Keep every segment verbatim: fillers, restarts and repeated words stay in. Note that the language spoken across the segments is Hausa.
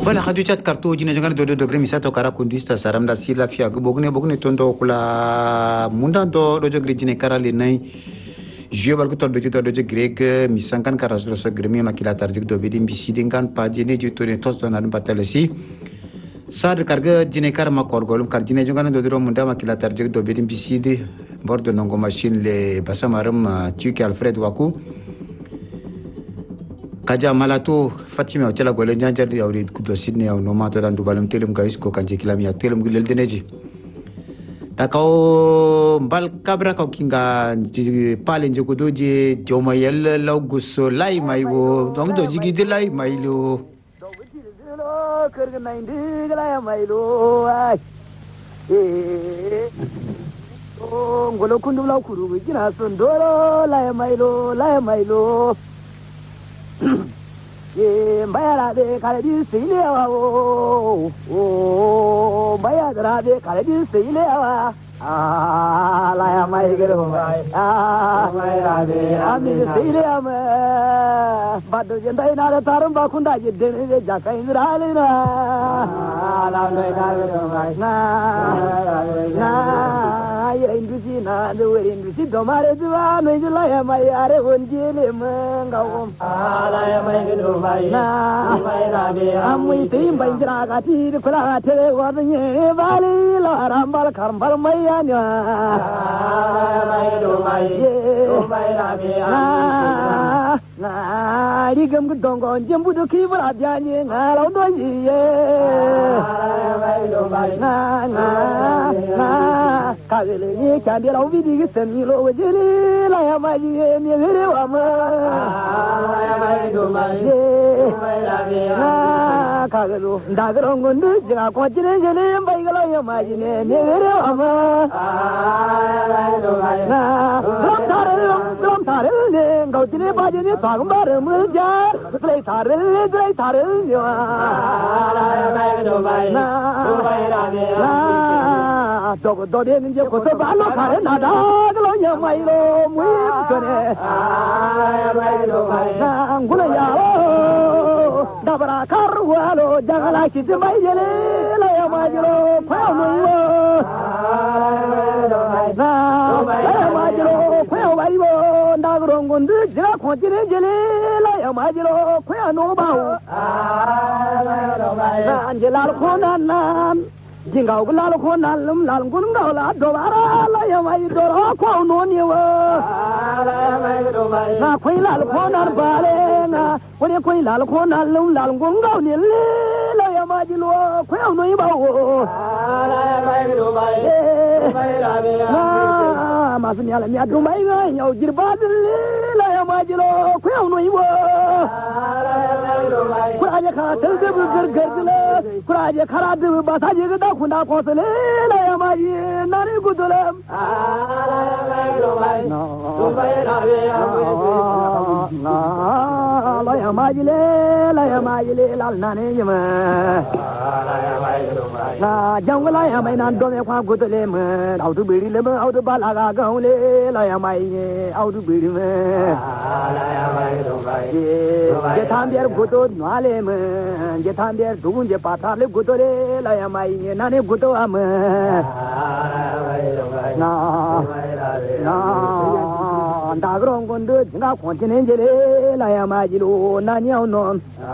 Voilà, radio chat kartu jina jangan dodo dogre misato kara kundista saram da sila fia bogne bogne tondo kula munda do dojo gre jine kara le nai jio balko tol beti to dojo greg misankan kara zro so gremi makila tarjik do bedi mbisi dengan pa jine jito ne tos do nan batalasi sad karga jine kara ma korgolum kar jine jangan dodo munda makila tarjik do bedi mbisi de bordo nongo machine le basamaram tuki alfred waku kaja malato fatima otela gole njanjar yawri kudo sydney aw no mato dan dubalum telum gais ko kanje kilami ya telum gilel deneji takao mbal kabra ko kinga pale nje ko doje joma yel lawguso lay maywo dong do jigi de lay maylo kerga naindi lay maylo ay o ngolo kundu law kuru gina sondoro lay maylo lay maylo ye mbaya de kale di sile wa o o mbaya dra de kale di sile wa ah la ya mai gero mai ah mbaya de ami sile ama badu jendai na da tarum ba khunda je de ne ja kai ndrale na ah la noi ka gero mai na na ye indusi na de we indusi do mare duwa noi la ya mai are honjele mangau ah la ya mai gero na amui tim banjra gati kula tere wadnye bali la rambal karmbal mayanya mai do mai do mai la be na digam gudongo jembu do kibra byanye ngalo do ye mai do mai na na na kagele ni kandi la ubidi semilo wajeli la ya mai ni vere wa ma mai do mai na kagelo ndagro ngundu jinga ko jine jene mbaigalo ya majine ne vere ama na drum tare drum tare ne gautine bajine sagumbar muljar play tare play tare yo na na dogo dode nje ko so balo tare na daglo ya mailo muim kone na ngula ya dabra karwalo jagala kiti mayele la ya majiro pawno na la majiro paw bayo ndagro ngundu jira khojire jele la ya majiro pawno bawo na anjelal khonan jingau gulal khonan lum lal gungau la dobara la ya majiro pawno niwa na khoilal khonan bale na kone koi lal khona lum lal gongau ni la ya majilo khau noi bawo la ya mai do mai mai la be na ma sun yala mi adu mai ga yau jirba la ya majilo khau noi wo la ya mai do mai kuraje khara tel de gur gur dile kuraje khara de ba sa je da khunda ko sele la ya maji nari gudulam la ya mai do mai do mai la be na la ya majile la ya majile lal nane yema la ya majile na jangla ya mai nan do me kwa gudule me au du biri le me au du bala ga gaule la ya mai au du biri me la ya majile je tambier gudo nwale me je tambier dugun je pata le gudole la ya mai nane gudo am na na ndagrong gonde jinga konjine jele la ya majilo na nyao non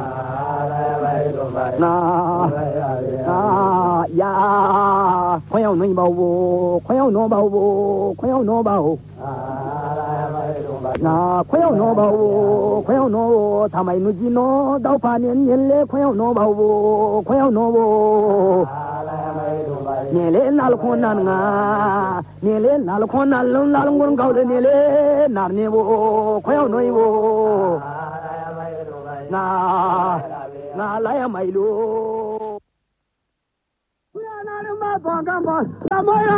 na na ya khoyao noi bawo khoyao no bawo khoyao no bawo na khoyao no bawo khoyao no thamai nu ji no dau pa nien nien le khoyao no bawo khoyao no wo nele nal khonan nga nele nal khonan lung nal ngun gau de nele nar ne wo khoyao noi wo na na la ya mai lo ya na ma ba ga ma